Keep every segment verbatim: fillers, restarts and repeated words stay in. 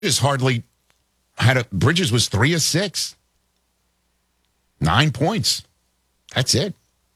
Bridges hardly had a Bridges was three of six. Nine points. That's it.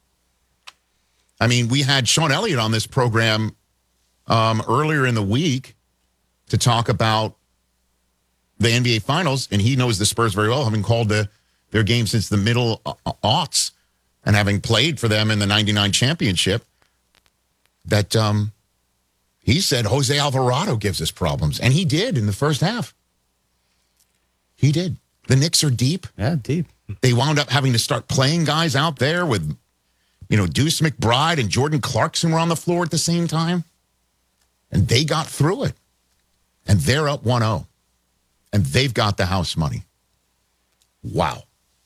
I mean, we had Sean Elliott on this program um, earlier in the week to talk about the N B A Finals, and he knows the Spurs very well, having called the, their game since the middle aughts and having played for them in the ninety-nine championship, that um, he said Jose Alvarado gives us problems, and he did in the first half. He did. The Knicks are deep. Yeah, deep. They wound up having to start playing guys out there with, you know, Deuce McBride and Jordan Clarkson were on the floor at the same time. And they got through it. And they're up one oh. And they've got the house money. Wow.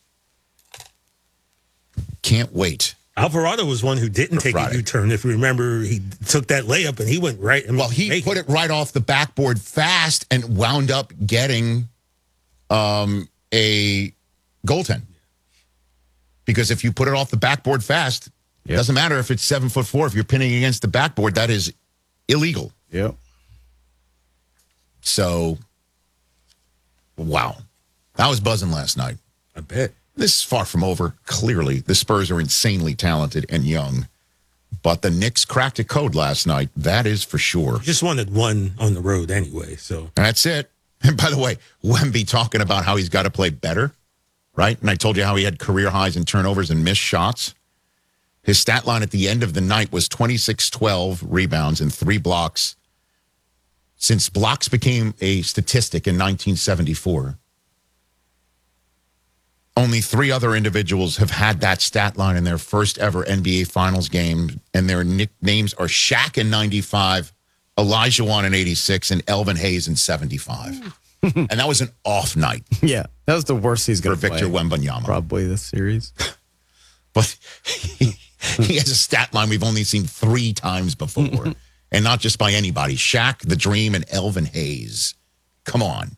Can't wait. Alvarado was one who didn't take Friday. a U-turn. If you remember, he took that layup and he went right. And well, he put it right off the backboard fast and wound up getting um, a goaltend. Because if you put it off the backboard fast, yep. It doesn't matter if it's seven foot four. If you're pinning against the backboard, that is illegal. Yep. So, wow. I was buzzing last night. I bet. This is far from over. Clearly, the Spurs are insanely talented and young. But the Knicks cracked a code last night. That is for sure. Just wanted one on the road anyway. So that's it. And by the way, Wemby talking about how he's got to play better, right? And I told you how he had career highs in turnovers and missed shots. His stat line at the end of the night was twenty-six twelve rebounds and three blocks. Since blocks became a statistic in nineteen seventy-four, only three other individuals have had that stat line in their first ever N B A Finals game, and their nicknames are Shaq in ninety-five, Olajuwon in eighty-six, and Elvin Hayes in seventy-five. And that was an off night. Yeah, that was the worst he's going to play. For Victor Wembanyama. Probably this series. But he, he has a stat line we've only seen three times before. And not just by anybody. Shaq, The Dream, and Elvin Hayes. Come on.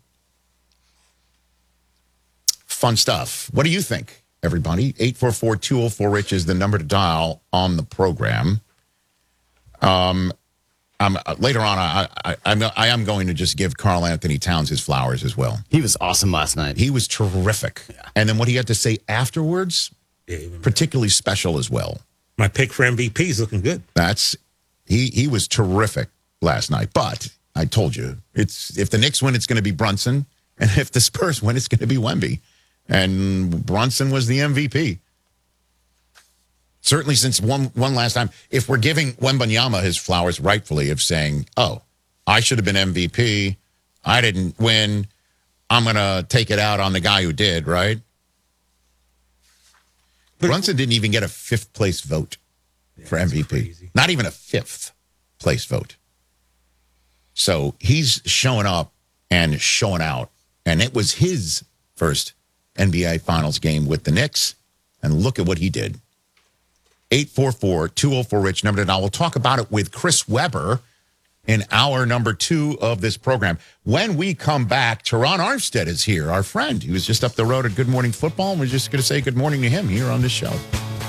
Fun stuff. What do you think, everybody? eight four four, two oh four, RICH is the number to dial on the program. Um, I'm, uh, later on, I, I, I'm, I am going to just give Karl Anthony Towns his flowers as well. He was awesome last night. He was terrific. Yeah. And then what he had to say afterwards, yeah, particularly special as well. My pick for M V P is looking good. That's he. He was terrific last night. But I told you, it's if the Knicks win, it's going to be Brunson, and if the Spurs win, it's going to be Wemby. And Brunson was the M V P. Certainly since one one last time. If we're giving Wembanyama his flowers rightfully of saying, oh, I should have been M V P. I didn't win. I'm going to take it out on the guy who did, right? But Brunson didn't even get a fifth place vote yeah, for M V P. Crazy. Not even a fifth place vote. So he's showing up and showing out. And it was his first N B A Finals game with the Knicks. And look at what he did. eight four four, two oh four, RICH, number to dial. We'll talk about it with Chris Webber in hour number two of this program. When we come back, Teron Armstead is here, our friend. He was just up the road at Good Morning Football, and we're just going to say good morning to him here on this show.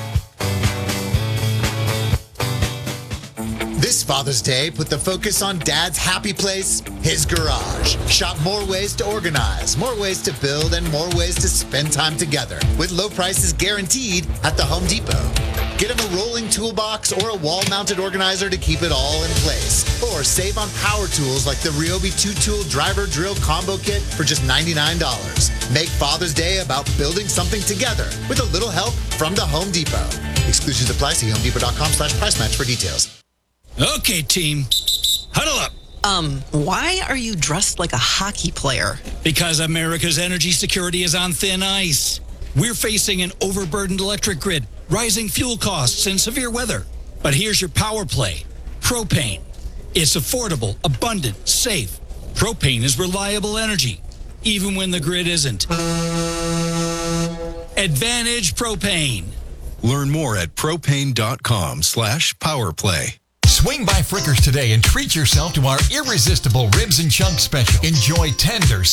This Father's Day, put the focus on Dad's happy place, his garage. Shop more ways to organize, more ways to build, and more ways to spend time together with low prices guaranteed at the Home Depot. Get him a rolling toolbox or a wall-mounted organizer to keep it all in place. Or save on power tools like the Ryobi two-tool driver drill combo kit for just ninety-nine dollars. Make Father's Day about building something together with a little help from the Home Depot. Exclusions apply. See homedepot.com slash price match for details. Okay, team. Huddle up. Um, why are you dressed like a hockey player? Because America's energy security is on thin ice. We're facing an overburdened electric grid, rising fuel costs, and severe weather. But here's your power play. Propane. It's affordable, abundant, safe. Propane is reliable energy, even when the grid isn't. Advantage Propane. Learn more at propane.com slash powerplay. Swing by Frickers today and treat yourself to our irresistible ribs and chunks special. Enjoy tender,